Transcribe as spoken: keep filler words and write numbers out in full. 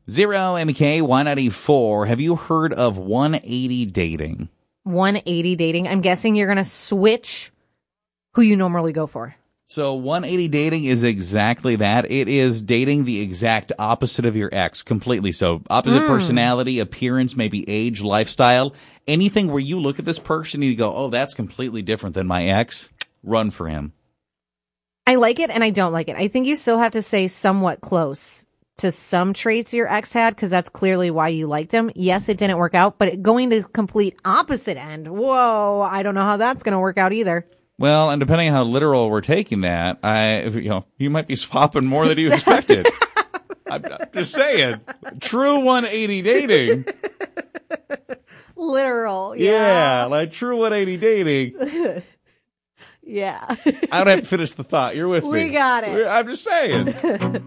Zero M K one ninety-four. Have you heard of one eighty dating? one eighty dating. I'm guessing you're going to switch who you normally go for. So one eighty dating is exactly that. It is dating the exact opposite of your ex, completely so. Opposite mm. personality, appearance, maybe age, lifestyle. Anything where you look at this person and you go, oh, that's completely different than my ex. Run for him. I like it and I don't like it. I think you still have to say somewhat close to some traits your ex had, because that's clearly why you liked him. Yes, it didn't work out, but going to complete opposite end, whoa, I don't know how that's going to work out either. Well, and depending on how literal we're taking that, I, you know, you might be swapping more than you expected. I'm, I'm just saying, true one eighty dating. Literal, yeah. Yeah, like true one eighty dating. Yeah. I don't have to finish the thought. You're with we me. We got it. I'm just saying.